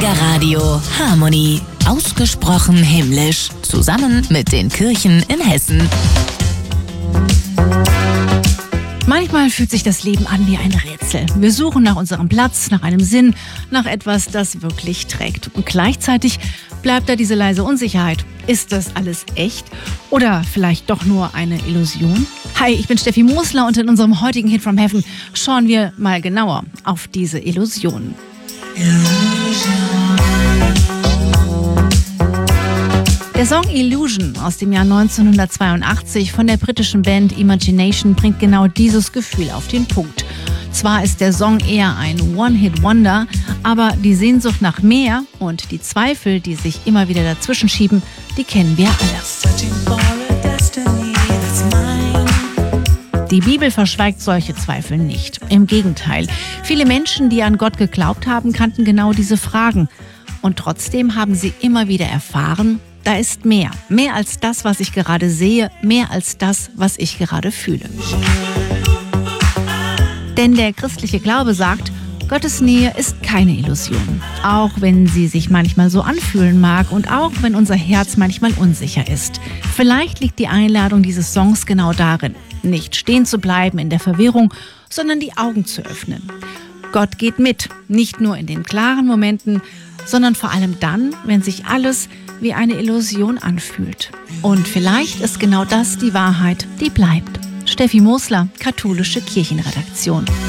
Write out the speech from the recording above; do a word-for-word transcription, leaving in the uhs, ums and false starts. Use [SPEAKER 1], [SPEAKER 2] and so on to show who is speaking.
[SPEAKER 1] Radio Harmony. Ausgesprochen himmlisch. Zusammen mit den Kirchen in Hessen.
[SPEAKER 2] Manchmal fühlt sich das Leben an wie ein Rätsel. Wir suchen nach unserem Platz, nach einem Sinn, nach etwas, das wirklich trägt. Und gleichzeitig bleibt da diese leise Unsicherheit. Ist das alles echt oder vielleicht doch nur eine Illusion? Hi, ich bin Steffi Mosler und in unserem heutigen Hit from Heaven schauen wir mal genauer auf diese Illusionen. Der Song Illusion aus dem Jahr neunzehnhundertzweiundachtzig von der britischen Band Imagination bringt genau dieses Gefühl auf den Punkt. Zwar ist der Song eher ein One-Hit-Wonder, aber die Sehnsucht nach mehr und die Zweifel, die sich immer wieder dazwischen schieben, die kennen wir alle. Die Bibel verschweigt solche Zweifel nicht. Im Gegenteil, viele Menschen, die an Gott geglaubt haben, kannten genau diese Fragen. Und trotzdem haben sie immer wieder erfahren, da ist mehr. Mehr als das, was ich gerade sehe, mehr als das, was ich gerade fühle. Denn der christliche Glaube sagt, Gottes Nähe ist keine Illusion. Auch wenn sie sich manchmal so anfühlen mag und auch wenn unser Herz manchmal unsicher ist. Vielleicht liegt die Einladung dieses Songs genau darin, nicht stehen zu bleiben in der Verwirrung, sondern die Augen zu öffnen. Gott geht mit, nicht nur in den klaren Momenten, sondern vor allem dann, wenn sich alles wie eine Illusion anfühlt. Und vielleicht ist genau das die Wahrheit, die bleibt. Steffi Mosler, Katholische Kirchenredaktion.